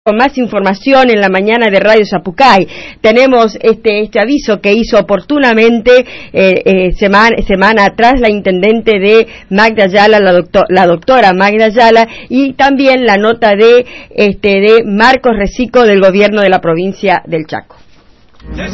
Con más información en la mañana de Radio Zapucay. Tenemos este aviso que hizo oportunamente semana atrás la intendente de Magda Ayala, la doctora Magda Ayala, y también la nota de Marcos Recico del gobierno de la provincia del Chaco.